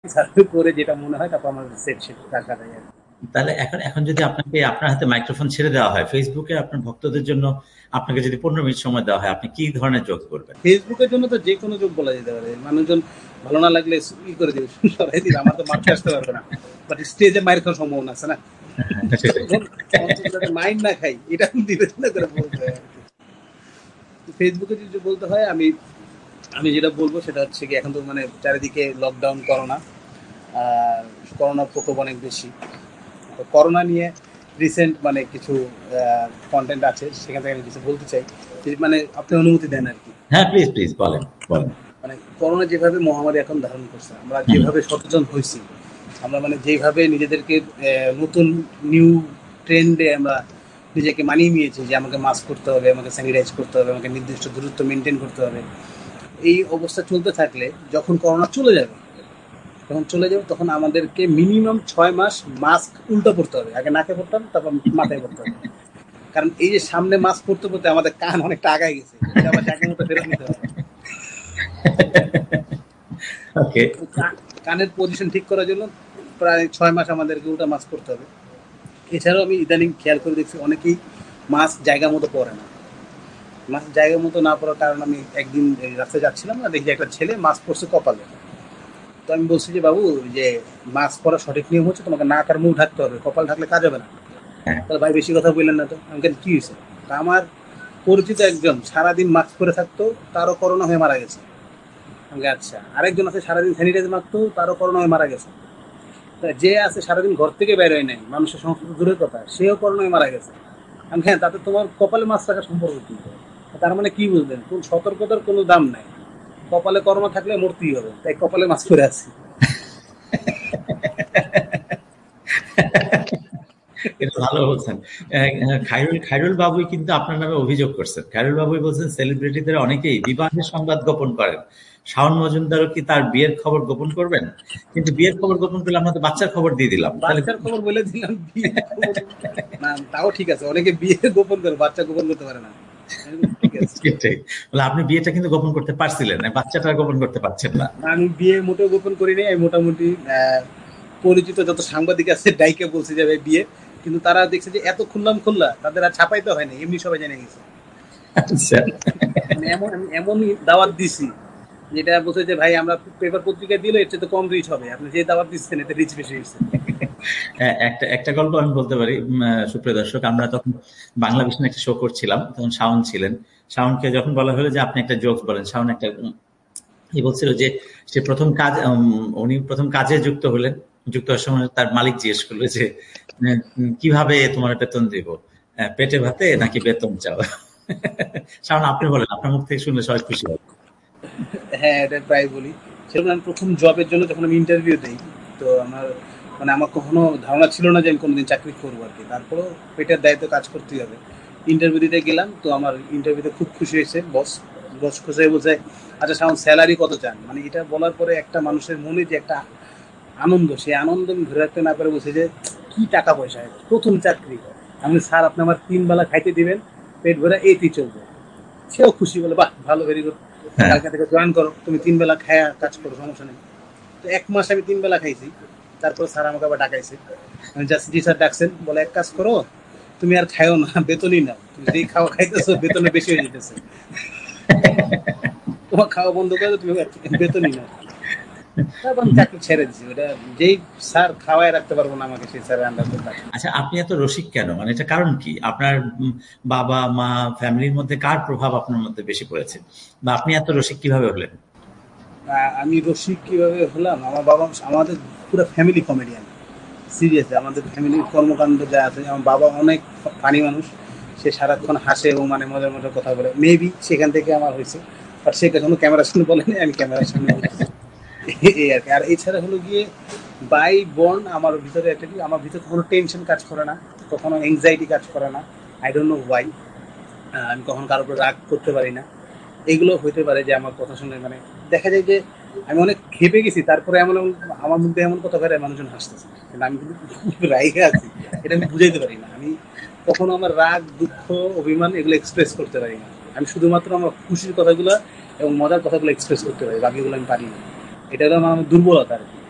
Survey করে যেটা মনে হয় তারপর আমাদের সেট সেটা রাখা যায় আর কি। তাহলে এখন এখন যদি আপনাকে আপনার হাতে মাইক্রোফোন ছেড়ে দেওয়া হয় ফেসবুকে আপনার ভক্তদের জন্য, আপনাকে যদি 15 মিনিট সময় দেওয়া হয়, আপনি কি ধরনের যোগ করবেন? ফেসবুকের জন্য তো যে কোনো যোগ বলা যেতে পারে, মানুষজন ভালো না লাগলে ই করে দিবে, সরাই দিবে, আমার তো মারতে আসতে পারবে না, বাট স্টেজে মায়ের খাওয়ার সম্ভাবনা আছে না, সেটাই। অন্তত যাতে মাইন্ড না খাই এটা বিবেচনা করে বলতে হয় আর কি। ফেসবুকে যদি বলতে হয়, আমি আমি যেটা বলবো সেটা হচ্ছে কি, এখন তো মানে চারিদিকে লকডাউন, করোনা, আর করোনার প্রকোপ অনেক বেশি। তো করোনা নিয়ে রিসেন্ট মানে কিছু কন্টেন্ট আছে, সেখান থেকে আমি কিছু বলতে চাই, মানে আপনি অনুমতি দেন আর কি। হ্যাঁ, প্লিজ প্লিজ বলেন বলেন। মানে করোনা যেভাবে মহামারী এখন ধারণ করছে, আমরা হুম। যেভাবে সচেতন হয়েছি, আমরা মানে যেভাবে নিজেদেরকে নতুন নিউ ট্রেন্ডে আমরা নিজেকে মানিয়ে নিয়েছি, যে আমাকে মাস্ক করতে হবে, আমাকে স্যানিটাইজ করতে হবে, আমাকে নির্দিষ্ট দূরত্ব মেনটেন করতে হবে, এই অবস্থা চলতে থাকলে যখন করোনা চলে যাবে, তখন আমাদেরকে মিনিমাম 6 মাস মাস্ক উল্টো পড়তে হবে। আগে নাকে পড়তাম, তারপর মাথায় পড়তে হবে, কারণ এই যে সামনে মাস্ক পড়তে পড়তে আমাদের কান অনেকটা আগায় গেছে, এটা আবার জায়গার মতো ফেরত নিতে হবে। ওকে। কানের পজিশন ঠিক করার জন্য প্রায় 6 মাস আমাদেরকে ওটা মাস্ক করতে হবে। এছাড়াও আমি ইদানিং খেয়াল করে দেখছি অনেকেই মাস্ক জায়গা মতো পরে না। মাস্ক জায়গা মতো না পড়ার কারণ, আমি একদিন রাস্তায় যাচ্ছিলাম না, দেখি একটা ছেলে মাস্ক পরছে কপালে। তো আমি বলছি যে বাবু, যে মাস্ক পরার সঠিক নিয়ম হচ্ছে তোমাকে নাক আর মুখ ঢাকতে হবে, কপাল ঢাকলে কাজ হবে না। হ্যাঁ। তাহলে ভাই বেশি কথা বললেন না তো। আমি কেন, কি হয়েছে? আমার পরিচিত একজন সারাদিন মাস্ক পরে থাকতো, তারও করোনা হয়ে মারা গেছে। আমি আচ্ছা, আরেকজন আছে সারাদিন স্যানিটাইজ মারতো, তারও করোনা হয়ে মারা গেছে। যে আছে সারাদিন ঘর থেকে বের হয় নাই, মানুষের সংস্কৃতি দূরের কথা, সেও করোনা হয়ে মারা গেছে। আমি হ্যাঁ, তাতে তোমার কপালে মাছ রাখার সম্পর্ক কি? তার মানে কি বুঝলেন, কোন সতর্কতার কোনো দাম নাই। কপালে করোনা থাকলে মরতেই হবে, তাই কপালে মাছ করে আছি। এটা ভালো বলছেন। খায়রুল খায়রুল বাবুই কিন্তু আপনার নামে অভিযোগ করছেন। খায়রুল বাবুই বলছেন সেলিব্রিটিদের অনেকেই বিবাহের সংবাদ গোপন করেন। শাওন মজুমদারও কি তার বিয়ের খবর গোপন করবেন? কিন্তু বিয়ের খবর গোপন করলে আমরা তো বাচ্চার খবর দিয়ে দিলাম, তাহলে বাচ্চার খবর বলে দিলাম, বিয়ের খবর না, তাও ঠিক আছে, অনেকে বিয়ে গোপন করে, বাচ্চা গোপন করতে পারে না। ঠিক আছে, সেটাই। বলে আপনি বিয়েটা কিন্তু গোপন করতে পারছিলেন, বাচ্চাটা গোপন করতে পারছেন না। আমি বিয়ে মোটেও গোপন করিনি। আমি মোটামুটি পরিচিত যত সাংবাদিক আছে ডাইকে বলছি যে ভাই বিয়ে, কিন্তু তারা দেখছে যে এত খুললাম খুললা, তাদের আর ছাপাইতে হয় না, এমনি সবাই জেনে গেছে। আচ্ছা। মানে এমন আমি এমনই দাওয়াত দিছি, যেটা বলছে যে ভাই আমরা পেপার পত্রিকায় দিলে এর চেয়ে তো কম রিচ হবে, আপনি যে দাওয়াত দিচ্ছেন এতে রিচ বেশি হয়েছে। হ্যাঁ, একটা একটা গল্প আমি বলতে পারি। সুপ্রিয় দর্শক, আমরা তখন বাংলা ভিশনে একটা শো করছিলাম, তখন শাওন ছিলেন। শাওনকে যখন বলা হলো যে আপনি একটা জোকস বলেন, শাওন একটা বলছিল যে সে প্রথম কাজ, উনি প্রথম কাজে যুক্ত হলেন। যুক্ত হওয়ার সময় তার মালিক জিজ্ঞেস করলো যে কিভাবে তোমার বেতন দিব, পেটে ভাতে নাকি বেতন চাও? শাওন, আপনি বলেন, আপনার মুখ থেকে শুনলে সবাই খুশি হবে। হ্যাঁ, এটা প্রায় বলি। সেরকম আমি প্রথম জবের জন্য যখন আমি ইন্টারভিউ দিই, তো আমার মানে আমার কখনো ধারণা ছিল না যে আমি কোনোদিন চাকরি করবো আর কি। তারপরেও পেটের দায়িত্ব কাজ করতেই হবে। ইন্টারভিউ দিতে গেলাম, তো আমার ইন্টারভিউতে খুব খুশি হয়েছে বস। বস খুশি হয়ে বলছে, আচ্ছা সাউন্ড স্যালারি কত চান? মানে এটা বলার পরে একটা মানুষের মনে যে একটা আনন্দ, সেই আনন্দ আমি ধরে রাখতে না পারে বলছে যে কি টাকা পয়সা, প্রথম চাকরি। আমি স্যার, আপনি আমার 3 বেলা খাইতে দিবেন, পেট ভরে এইতেই চলবে। সেও খুশি, বলে বাহ ভালো, ভেরি গুড, হ্যাঁ। কালকে থেকে জয়েন করো, তুমি 3 বেলা খায়া কাজ করো, সমস্যা নেই। তো 1 মাস আমি 3 বেলা খাইছি। তারপর স্যার আমাকে আবার ডাকাইছে। আমি জাস্ট জি স্যার ডাকছেন, বলে এক কাজ করো, তুমি আর খাইও না, বেতনই নাও, তুমি যেই খাওয়া খাইতেছো বেতনে বেশি হয়ে যেতেছে, তোমার খাওয়া বন্ধ করে তুমি বেতনই নাও। তারপর আমি চাকরি ছেড়ে দিছি। ওটা যেই স্যার খাওয়াই রাখতে পারবো না আমাকে, সেই স্যারের আন্ডার কাজ। আচ্ছা, আপনি এত রসিক কেন? মানে এটা কারণ কি? আপনার বাবা মা ফ্যামিলির মধ্যে কার প্রভাব আপনার মধ্যে বেশি পড়েছে, বা আপনি এত রসিক কিভাবে হলেন? আমি রসিক কিভাবে হলাম, আমার বাবা, আমাদের পুরো ফ্যামিলি কমেডিয়ান। সিরিয়াসলি আমাদের ফ্যামিলির কর্মকাণ্ড যা আছে, আমার বাবা অনেক ফানি মানুষ, সে সারাক্ষণ হাসে এবং মানে মজার মজার কথা বলে। মেবি সেখান থেকে আমার হয়েছে, বাট সে কখনো ক্যামেরার সামনে বলেনি, আমি ক্যামেরার সামনে বলছি। এই আর কি। আর এছাড়া হলো গিয়ে বাই বর্ন আমার ভিতরে একটা কি, আমার ভিতরে কোনো টেনশন কাজ করে না, কখনো এংজাইটি কাজ করে না। I don't know Y. আমি কখনো কারোর উপর রাগ করতে পারি না। এগুলো হইতে পারে যে আমার কথা শুনে মানে দেখা যায় যে আমি অনেক খেপে গেছি, তারপরে এমন এমন আমার মধ্যে এমন কথা বেড়ে মানুষজন হাসতেছে, কিন্তু আমি কিন্তু রাইগে আছি, এটা আমি বুঝাইতে পারি না। আমি কখনো আমার রাগ, দুঃখ, অভিমান এগুলো এক্সপ্রেস করতে পারি না। আমি শুধুমাত্র আমার খুশির কথাগুলো এবং মজার কথাগুলো এক্সপ্রেস করতে পারি, বাকিগুলো আমি পারি না। এটা হলো আমার দুর্বলতা আর কি।